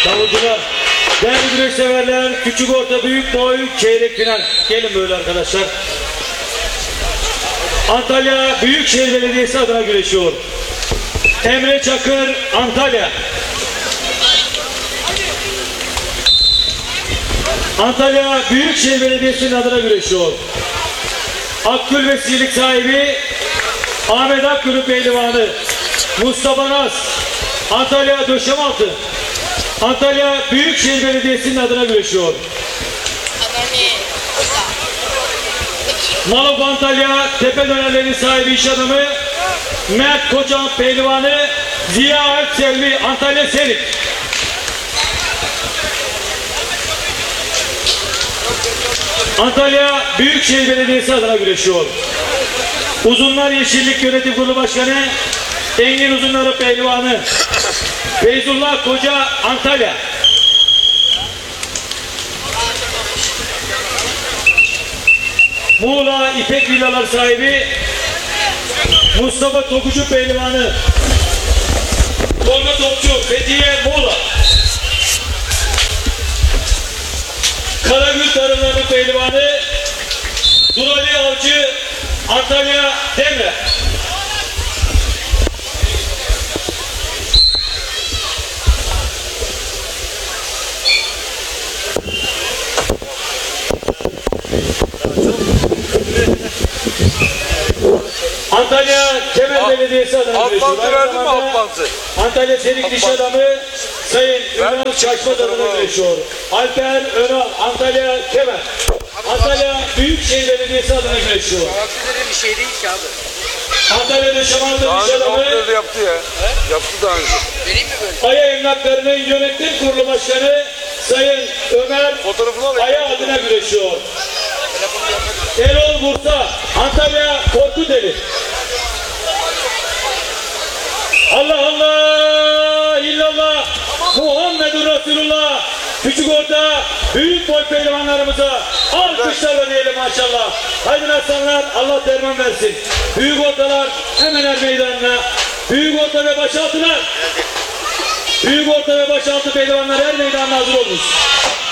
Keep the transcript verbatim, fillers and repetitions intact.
Davulcular, değerli güreş severler, küçük orta büyük boy çeyrek final. Gelin böyle arkadaşlar. Antalya Büyükşehir Belediyesi adına güreşiyor. Emre Çakır, Antalya. Antalya Büyükşehir Belediyesi'nin adına güreşiyor. Akgül ve Silik sahibi Ahmet Akgül'ün pehlivanı Mustafa Naz, Antalya Döşemaltı. Antalya Büyükşehir Belediyesi'nin adına güreşiyor. Malop Antalya Tepe Dönerlerinin sahibi iş adamı Mert Koçan pehlivanı Ziya Alpselvi, Antalya Serik. Antalya Büyükşehir Belediyesi adına güreşiyor. Uzunlar Yeşillik Yönetim Kurulu Başkanı Engin Uzunları pehlivanı Feyzullah Koca, Antalya. Muğla İpek Villalar sahibi Mustafa Tokucu pehlivanı Tolga Topçu, Fethiye, Muğla. Karagül Tarımlarının pehlivanı Durali Avcı, Antalya Demre. Antalya Kemer Belediyesi adına güreşiyor. Alt verdi mi alt bantı? Antalya Serik İş Adamı Sayın Ünal Şaşmaz adına güreşiyor. Alper Önal, Antalya Kemer. Antalya Büyükşehir Belediyesi adına güreşiyor. Bir şey değil ki abi. Antalya Döşemaltı Daha İş önce Adamı kontrolü yaptı ya. He? Yaptı daha önce. Vereyim mi böyle? Aya Emlakları'nın Yönetim Kurulu Başkanı Sayın Ömer Fotoğrafını alayım. Aya adına güreşiyor. Erol Bursa, Antalya Korkuteli. Allah Allah illallah Muhammedun Resulullah. Küçük orta büyük boy pehlivanlarımıza alkışlarla diyelim maşallah. Haydi aslanlar, Allah derman versin. Büyük ortalar hemen er meydanına. Büyük orta ve başaltılar. Büyük orta ve başaltı pehlivanlar her meydanına hazır olmuş.